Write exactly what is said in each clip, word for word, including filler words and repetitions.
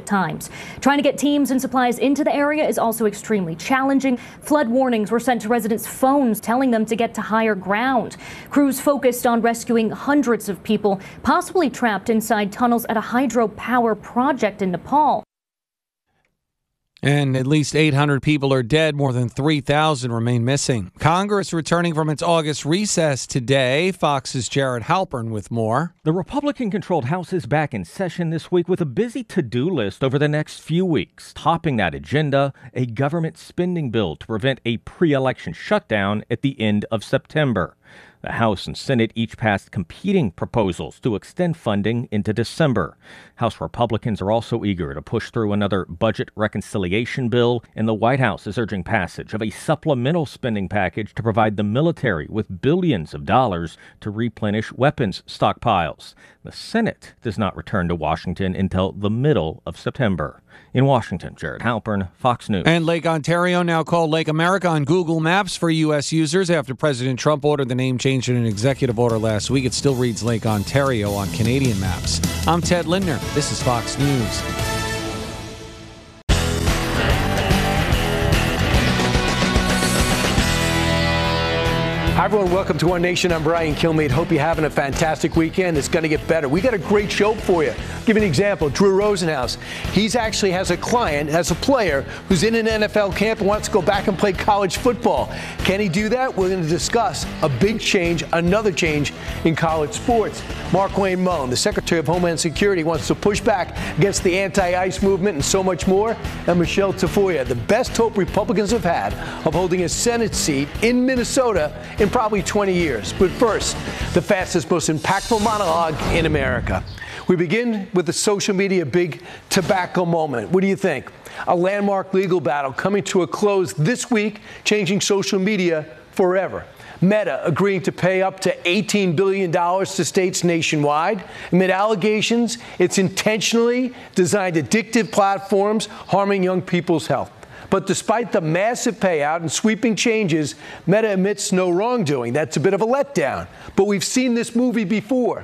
times. Trying to get teams and supplies into the area is also extremely challenging. Flood warnings were sent to residents' phones, telling them to get to higher ground. Crews focused on rescuing hundreds of people, possibly trapped inside tunnels at a hydropower project in Nepal. And at least eight hundred people are dead. More than three thousand remain missing. Congress returning from its August recess today. Fox's Jared Halpern with more. The Republican-controlled House is back in session this week with a busy to-do list over the next few weeks. Topping that agenda, a government spending bill to prevent a pre-election shutdown at the end of September. The House and Senate each passed competing proposals to extend funding into December. House Republicans are also eager to push through another budget reconciliation bill, and the White House is urging passage of a supplemental spending package to provide the military with billions of dollars to replenish weapons stockpiles. The Senate does not return to Washington until the middle of September. In Washington, Jared Halpern, Fox News. And Lake Ontario now called Lake America on Google Maps for U S users after President Trump ordered the name changed in an executive order last week. It still reads Lake Ontario on Canadian maps. I'm Ted Lindner. This is Fox News. Hi, everyone. Welcome to Our Nation. I'm Brian Kilmeade. Hope you're having a fantastic weekend. It's going to get better. We got a great show for you. I'll give you an example. Drew Rosenhaus. He's actually has a client, has a player who's in an N F L camp and wants to go back and play college football. Can he do that? We're going to discuss a big change, another change in college sports. Markwayne Mullin, the Secretary of Homeland Security, wants to push back against the anti-ICE movement and so much more. And Michelle Tafoya, the best hope Republicans have had of holding a Senate seat in Minnesota in probably twenty years. But first, the fastest, most impactful monologue in America. We begin with the social media big tobacco moment. What do you think? A landmark legal battle coming to a close this week, changing social media forever. Meta agreeing to pay up to eighteen billion dollars to states nationwide amid allegations it's intentionally designed addictive platforms harming young people's health. But despite the massive payout and sweeping changes, Meta admits no wrongdoing. That's a bit of a letdown. But we've seen this movie before.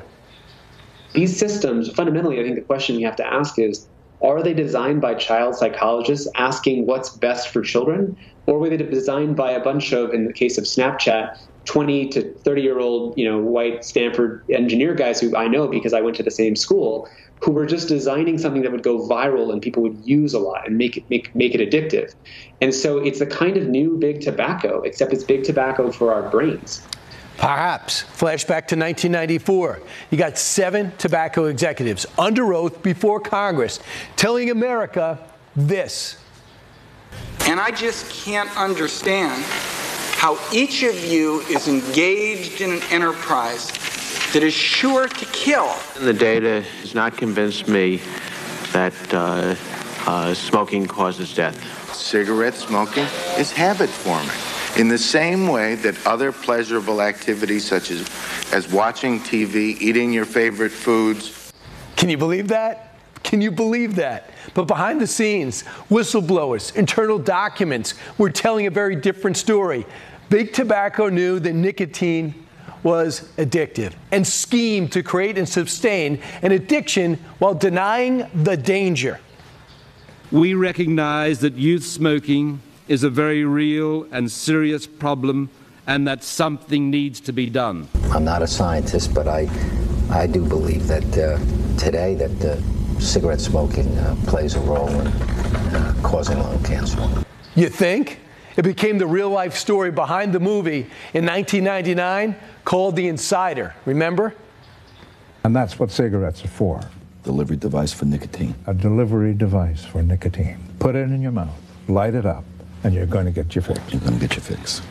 These systems, fundamentally, I think the question you have to ask is, are they designed by child psychologists asking what's best for children? Or were they designed by a bunch of, in the case of Snapchat, twenty to thirty-year-old, you know, white Stanford engineer guys who I know because I went to the same school, who were just designing something that would go viral and people would use a lot and make it make make it addictive. And so it's a kind of new big tobacco, except it's big tobacco for our brains. Perhaps. Flashback to nineteen ninety-four. You got seven tobacco executives under oath before Congress telling America this. And I just can't understand how each of you is engaged in an enterprise that is sure to kill. The data has not convinced me that uh, uh, smoking causes death. Cigarette smoking is habit forming. In the same way that other pleasurable activities such as, as watching T V, eating your favorite foods. Can you believe that? Can you believe that? But behind the scenes, whistleblowers, internal documents were telling a very different story. Big Tobacco knew that nicotine was addictive and schemed to create and sustain an addiction while denying the danger. We recognize that youth smoking is a very real and serious problem and that something needs to be done. I'm not a scientist, but I, I do believe that uh, today that uh, cigarette smoking uh, plays a role in uh, causing lung cancer. You think? It became the real-life story behind the movie in nineteen ninety-nine called The Insider. Remember? And that's what cigarettes are for. Delivery device for nicotine. A delivery device for nicotine. Put it in your mouth, light it up, and you're going to get your fix. You're going to get your fix.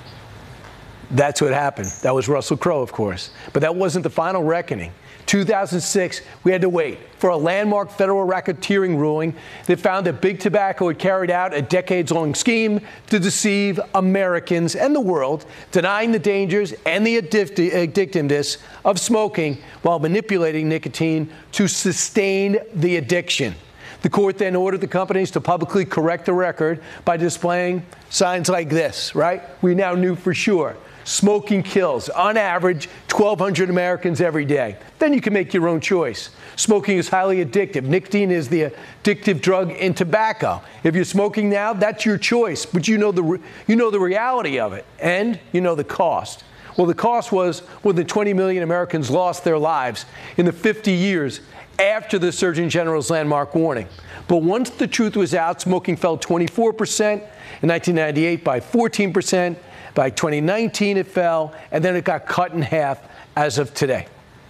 That's what happened. That was Russell Crowe, of course. But that wasn't the final reckoning. two thousand six, we had to wait for a landmark federal racketeering ruling that found that Big Tobacco had carried out a decades-long scheme to deceive Americans and the world, denying the dangers and the addictiveness of smoking while manipulating nicotine to sustain the addiction. The court then ordered the companies to publicly correct the record by displaying signs like this, right? We now knew for sure. Smoking kills, on average, twelve hundred Americans every day. Then you can make your own choice. Smoking is highly addictive. Nicotine is the addictive drug in tobacco. If you're smoking now, that's your choice, but you know the you know the reality of it, and you know the cost. Well, the cost was more than twenty million Americans lost their lives in the fifty years after the Surgeon General's landmark warning. But once the truth was out, smoking fell twenty-four percent in nineteen ninety-eight, by fourteen percent. By twenty nineteen, it fell, and then it got cut in half as of today.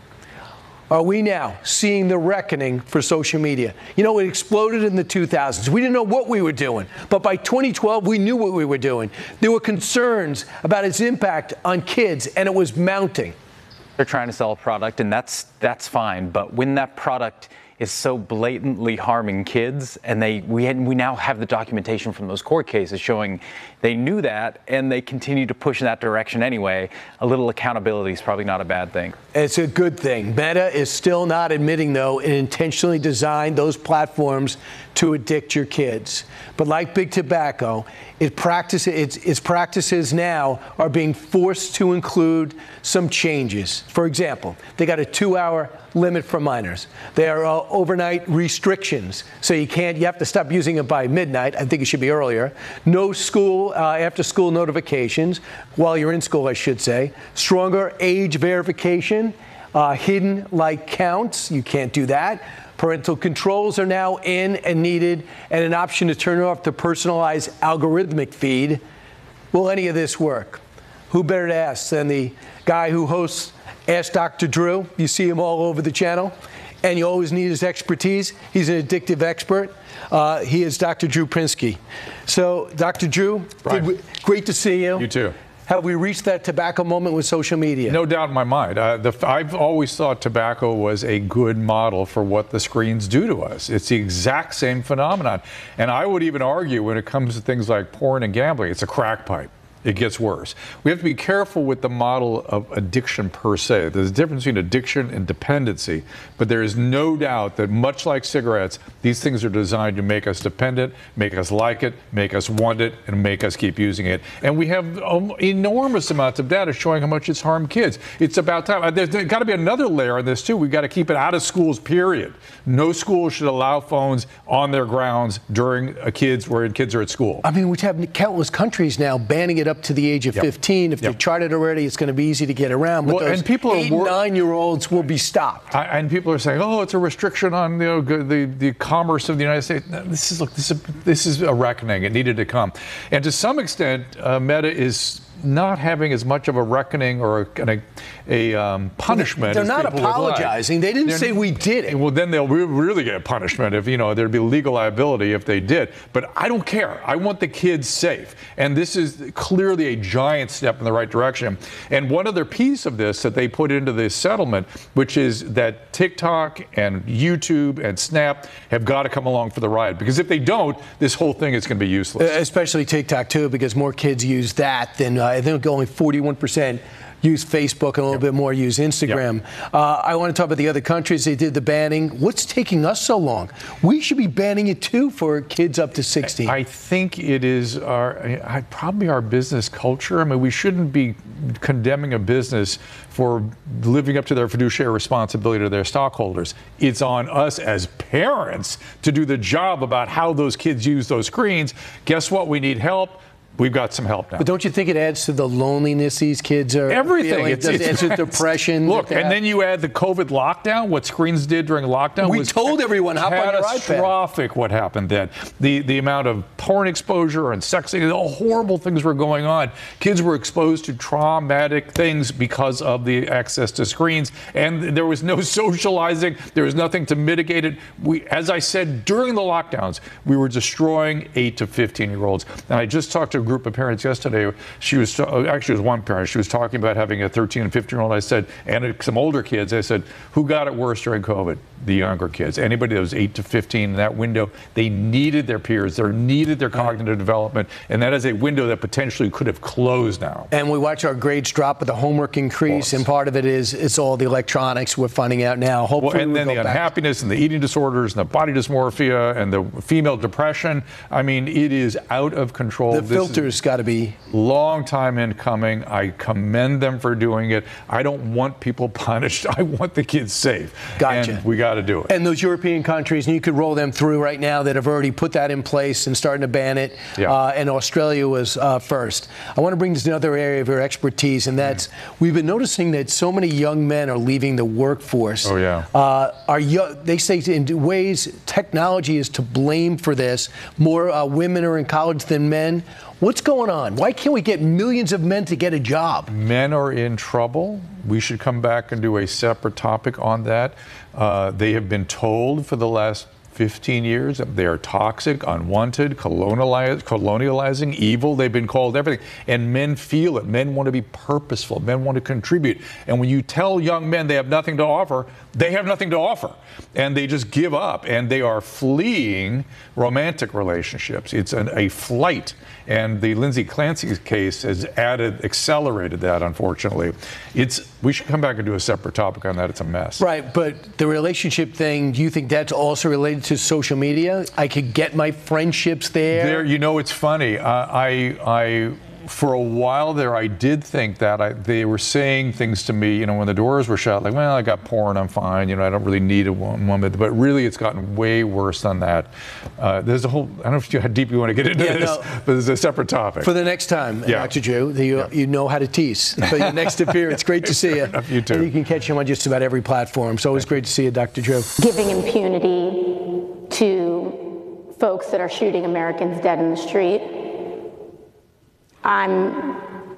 Are we now seeing the reckoning for social media? You know, it exploded in the two thousands. We didn't know what we were doing. But by twenty twelve, we knew what we were doing. There were concerns about its impact on kids, and it was mounting. They're trying to sell a product, and that's that's fine. But when that product is so blatantly harming kids, and they we had, we now have the documentation from those court cases showing they knew that, and they continue to push in that direction anyway, a little accountability is probably not a bad thing. It's a good thing. Meta is still not admitting, though, it intentionally designed those platforms to addict your kids. But like big tobacco, it practice, its, its practices now are being forced to include some changes. For example, they got a two-hour limit for minors. There are uh, overnight restrictions, so you can't. You have to stop using it by midnight. I think it should be earlier. No school uh, after-school notifications while you're in school, I should say. Stronger age verification, uh, hidden like counts. You can't do that. Parental controls are now in and needed, and an option to turn off the personalized algorithmic feed. Will any of this work? Who better to ask than the guy who hosts Ask Doctor Drew? You see him all over the channel, and you always need his expertise. He's an addictive expert. Uh, he is Doctor Drew Pinsky. So, Doctor Drew, we, great to see you. You too. Have we reached that tobacco moment with social media? No doubt in my mind. Uh, the, I've always thought tobacco was a good model for what the screens do to us. It's the exact same phenomenon. And I would even argue when it comes to things like porn and gambling, it's a crack pipe. It gets worse. We have to be careful with the model of addiction per se. There's a difference between addiction and dependency, but there is no doubt that much like cigarettes, these things are designed to make us dependent, make us like it, make us want it, and make us keep using it. And we have um, enormous amounts of data showing how much it's harmed kids. It's about time. There's, there's got to be another layer on this too. We've got to keep it out of schools, period. No school should allow phones on their grounds during a kids where kids are at school. I mean, we have countless countries now banning it up to the age of yep. fifteen. If yep. they tried it already, it's going to be easy to get around. But well, those and people eight, are wor- nine-year-olds will be stopped. I, and people are saying, "Oh, it's a restriction on you know, the the commerce of the United States." No, this is look, this is a, this is a reckoning. It needed to come, and to some extent, uh, Meta is not having as much of a reckoning or a, a, a um, punishment. They're as not apologizing. They didn't They're, say we did it. Well, then they'll re- really get punishment if, you know, there'd be legal liability if they did. But I don't care. I want the kids safe. And this is clearly a giant step in the right direction. And one other piece of this that they put into this settlement, which is that TikTok and YouTube and Snap have got to come along for the ride. Because if they don't, this whole thing is going to be useless. Especially TikTok, too, because more kids use that than uh, I think only forty-one percent use Facebook and a little yep. bit more use Instagram. Yep. Uh, I want to talk about the other countries. They did the banning. What's taking us so long? We should be banning it, too, for kids up to sixteen. I think it is our, probably our business culture. I mean, we shouldn't be condemning a business for living up to their fiduciary responsibility to their stockholders. It's on us as parents to do the job about how those kids use those screens. Guess what? We need help. We've got some help now. But don't you think it adds to the loneliness these kids are Everything. feeling? It's, Does it's, it adds to depression? Look, and then you add the COVID lockdown. What screens did during lockdown we was told everyone, hop on your iPad. Catastrophic what happened then. The the amount of porn exposure and sexing, all horrible things were going on. Kids were exposed to traumatic things because of the access to screens, and there was no socializing. There was nothing to mitigate it. We, as I said, during the lockdowns, we were destroying eight to fifteen-year-olds. And I just talked to a group of parents yesterday. She was actually it was one parent. She was talking about having a thirteen and fifteen-year-old. I said, and some older kids. I said, who got it worse during COVID? The younger kids. Anybody that was eight to fifteen in that window, they needed their peers. They needed their cognitive development, and that is a window that potentially could have closed now. And we watch our grades drop, but the homework increase, and part of it is it's all the electronics. We're finding out now. Hopefully, well, and we'll then go the back. unhappiness and the eating disorders and the body dysmorphia and the female depression. I mean, it is out of control. The this filter pollster's got to be long time in coming. I commend them for doing it. I don't want people punished. I want the kids safe. Gotcha. And we got to do it. And those European countries, and you could roll them through right now that have already put that in place and starting to ban it. Yeah. Uh, and Australia was uh, first. I want to bring this to another area of your expertise, and that's mm. we've been noticing that so many young men are leaving the workforce. Oh yeah. Uh, are yo- they say in ways technology is to blame for this. More uh, women are in college than men. What's going on? Why can't we get millions of men to get a job? Men are in trouble. We should come back and do a separate topic on that. Uh, they have been told for the last fifteen years that they are toxic, unwanted, colonialize, colonializing, evil. They've been called everything. And men feel it. Men want to be purposeful. Men want to contribute. And when you tell young men they have nothing to offer, they have nothing to offer. And they just give up. And they are fleeing romantic relationships. It's an, a flight. And the Lindsay Clancy case has added, accelerated that, unfortunately. It's we should come back and do a separate topic on that. It's a mess. Right, but the relationship thing, do you think that's also related to social media? I could get my friendships there? There, you know, it's funny. Uh, I, I, for a while there, I did think that. I, they were saying things to me, you know, when the doors were shut, like, well, I got porn, I'm fine, you know, I don't really need a woman. But really, it's gotten way worse than that. Uh, there's a whole, I don't know if you, how deep you want to get into yeah, this, no. but there's a separate topic. For the next time, yeah. Doctor Drew, you, yeah. you know how to tease. So your next appearance, great to see you. You too. And you can catch him on just about every platform. So always great to see you, Doctor Drew. Giving impunity to folks that are shooting Americans dead in the street. I'm,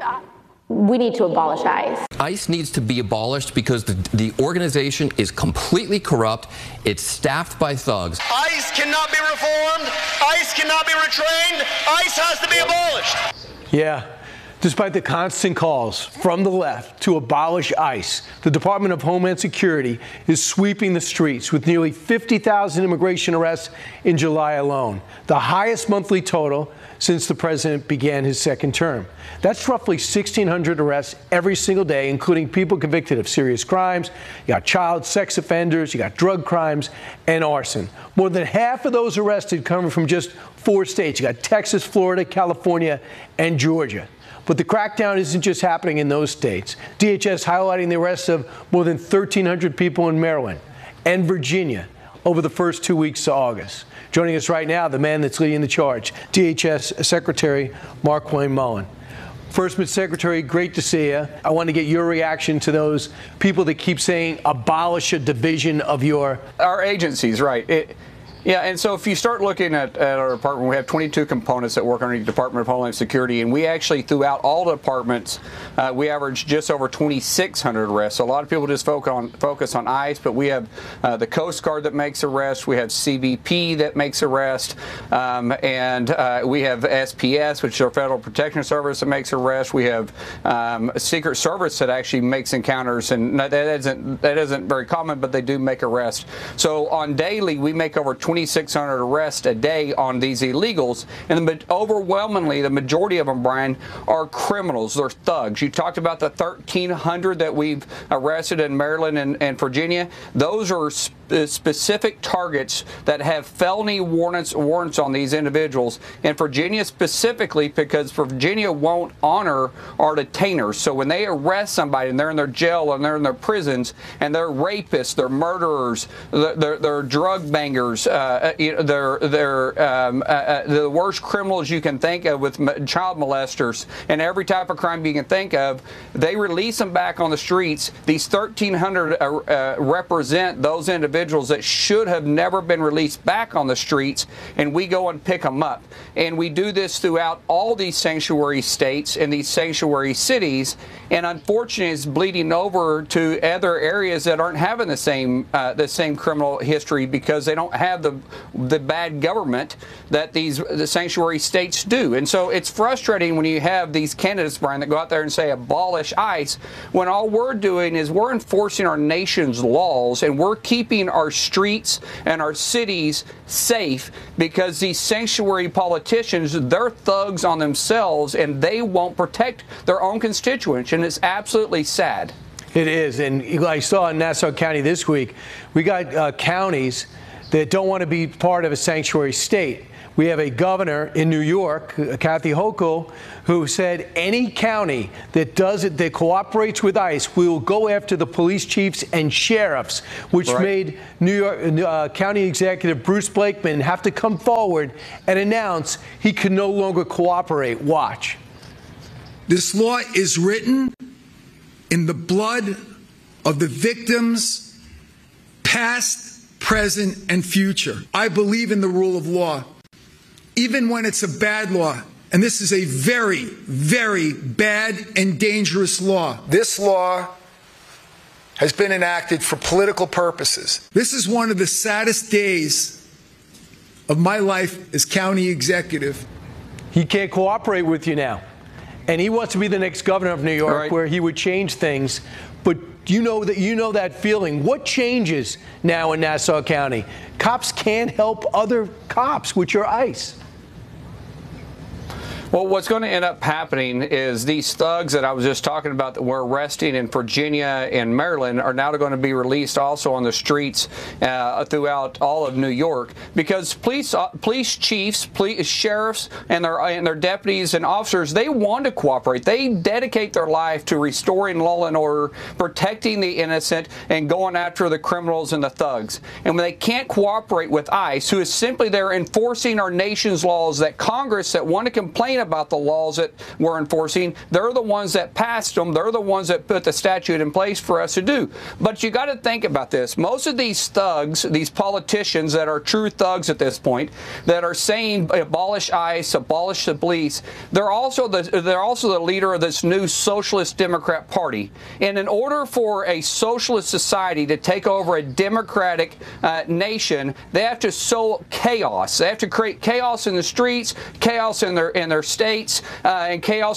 we need to abolish ICE. ICE needs to be abolished because the, the organization is completely corrupt. It's staffed by thugs. ICE cannot be reformed. ICE cannot be retrained. ICE has to be abolished. Yeah. Despite the constant calls from the left to abolish ICE, the Department of Homeland Security is sweeping the streets with nearly fifty thousand immigration arrests in July alone, the highest monthly total since the president began his second term. That's roughly sixteen hundred arrests every single day, including people convicted of serious crimes. You got child sex offenders, you got drug crimes, and arson. More than half of those arrested coming from just four states. You got Texas, Florida, California, and Georgia. But the crackdown isn't just happening in those states. D H S highlighting the arrests of more than thirteen hundred people in Maryland and Virginia over the first two weeks of August. Joining us right now, the man that's leading the charge, D H S Secretary Markwayne Mullin. First, Mister Secretary, great to see you. I want to get your reaction to those people that keep saying abolish a division of your... Our agencies, right. It, Yeah, and so if you start looking at, at our department, we have twenty-two components that work under the Department of Homeland Security, and we actually, throughout all the departments, uh, we average just over twenty-six hundred arrests. So a lot of people just focus on, focus on ICE, but we have uh, the Coast Guard that makes arrests, we have C B P that makes arrests, um, and uh, we have S P S, which is our Federal Protection Service, that makes arrests. We have um, a Secret Service that actually makes encounters, and that isn't, that isn't very common, but they do make arrests. So on daily, we make over twenty-six hundred arrests a day on these illegals, and the, overwhelmingly the majority of them, Brian, are criminals. They're thugs. You talked about the thirteen hundred that we've arrested in Maryland and, and Virginia. Those are sp specific targets that have felony warrants warrants on these individuals. In Virginia specifically, because Virginia won't honor our detainers. So when they arrest somebody and they're in their jail and they're in their prisons and they're rapists, they're murderers, they're, they're, they're drug bangers, uh, you know, they're, they're um, uh, uh, the worst criminals you can think of, with m child molesters and every type of crime you can think of, they release them back on the streets. These thirteen hundred uh, uh, represent those individuals that should have never been released back on the streets, and we go and pick them up. And we do this throughout all these sanctuary states and these sanctuary cities, and unfortunately it's bleeding over to other areas that aren't having the same uh, the same criminal history, because they don't have the the bad government that these the sanctuary states do. And so it's frustrating when you have these candidates, Brian, that go out there and say abolish ICE, when all we're doing is we're enforcing our nation's laws, and we're keeping our streets and our cities safe, because these sanctuary politicians, they're thugs on themselves, and they won't protect their own constituents, and it's absolutely sad. It is, and I saw in Nassau County this week, we got uh, counties that don't want to be part of a sanctuary state. We have a governor in New York, Kathy Hochul, who said any county that does it, that cooperates with ICE, we will go after the police chiefs and sheriffs, which right. made New York uh, County Executive Bruce Blakeman have to come forward and announce he can no longer cooperate. Watch. This law is written in the blood of the victims, past, present, and future. I believe in the rule of law, even when it's a bad law. And this is a very, very bad and dangerous law. This law has been enacted for political purposes. This is one of the saddest days of my life as county executive. He can't cooperate with you now. And he wants to be the next governor of New York, right. where he would change things. But you know that you know that feeling. What changes now in Nassau County? Cops can't help other cops, which are ICE. Well, what's going to end up happening is these thugs that I was just talking about that were arresting in Virginia and Maryland are now going to be released also on the streets uh, throughout all of New York, because police uh, police chiefs, police sheriffs, and their and their deputies and officers, they want to cooperate. They dedicate their life to restoring law and order, protecting the innocent, and going after the criminals and the thugs. And when they can't cooperate with ICE, who is simply there enforcing our nation's laws, that Congress that want to complain about the laws that we're enforcing, they're the ones that passed them. They're the ones that put the statute in place for us to do. But you got to think about this. Most of these thugs, these politicians that are true thugs at this point, that are saying abolish ICE, abolish the police, they're also the they're also the leader of this new Socialist Democrat Party. And in order for a socialist society to take over a democratic uh, nation, they have to sow chaos. They have to create chaos in the streets, chaos in their in their states, uh, and chaos